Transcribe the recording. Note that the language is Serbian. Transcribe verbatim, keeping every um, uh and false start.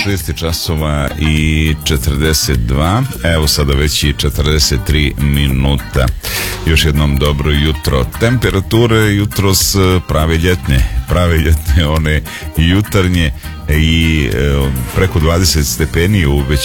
šest časova i četrdeset dva, evo sada već i četrdeset tri minuta. Još jednom dobro jutro. Temperature jutros prave ljetne, prave ljetne, one jutarnje i e, preko dvadeset stepeni u većini